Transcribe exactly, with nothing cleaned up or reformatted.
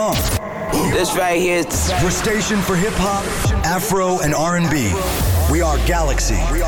on. This right here is Your station for hip hop, Afro, and R and B. We are Galaxy.